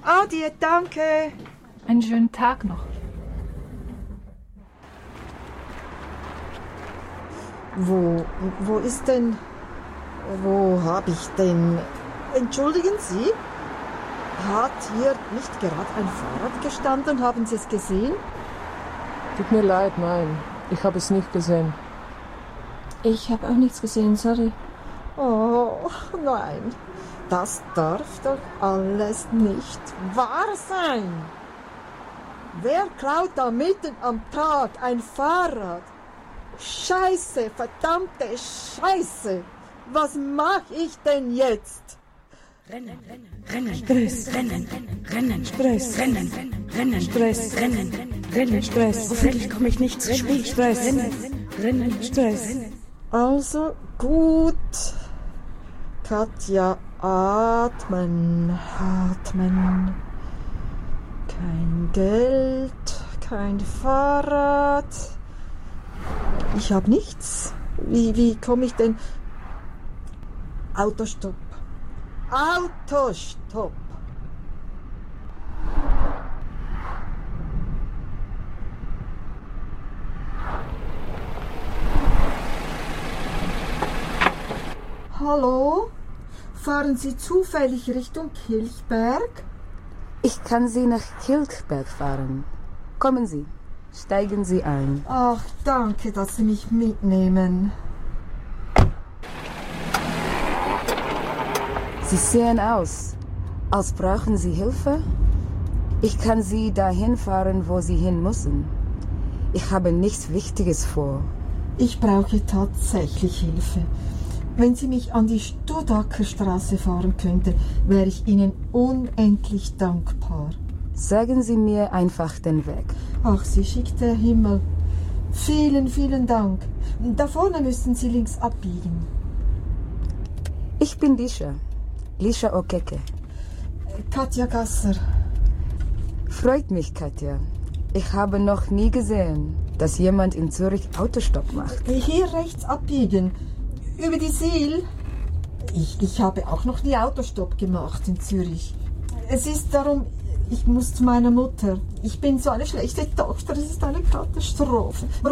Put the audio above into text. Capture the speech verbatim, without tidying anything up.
Adi, danke. Einen schönen Tag noch. Wo, wo ist denn, wo habe ich denn, entschuldigen Sie, hat hier nicht gerade ein Fahrrad gestanden? Haben Sie es gesehen? Tut mir leid, nein, ich habe es nicht gesehen. Ich habe auch nichts gesehen, sorry. Oh, nein, das darf doch alles nicht wahr sein. Wer klaut da mitten am Tag ein Fahrrad? Scheiße, verdammte Scheiße. Was mach ich denn jetzt? Rennen, rennen, rennen, Stress, rennen, rennen, Stress, rennen, rennen, Stress, rennen, rennen, Stress. Hoffentlich komme ich nicht zu spät. Stress, rennen, rennen, Stress. Also gut. Katja, atmen, atmen. Kein Geld, kein Fahrrad. Ich habe nichts. Wie, wie komme ich denn? Autostopp. Autostopp. Hallo? Fahren Sie zufällig Richtung Kilchberg? Ich kann Sie nach Kilchberg fahren. Kommen Sie, steigen Sie ein. Ach, danke, dass Sie mich mitnehmen. Sie sehen aus, als brauchen Sie Hilfe. Ich kann Sie dahin fahren, wo Sie hin müssen. Ich habe nichts Wichtiges vor. Ich brauche tatsächlich Hilfe. Wenn Sie mich an die Studacker Straße fahren könnten, wäre ich Ihnen unendlich dankbar. Sagen Sie mir einfach den Weg. Ach, Sie schickt der Himmel. Vielen, vielen Dank. Da vorne müssen Sie links abbiegen. Ich bin Lisha. Lisha Okeke. Katja Gasser. Freut mich, Katja. Ich habe noch nie gesehen, dass jemand in Zürich Autostopp macht. Hier rechts abbiegen. Über die Sihl. Ich, ich habe auch noch nie Autostopp gemacht in Zürich. Es ist darum, ich muss zu meiner Mutter. Ich bin so eine schlechte Tochter, es ist eine Katastrophe.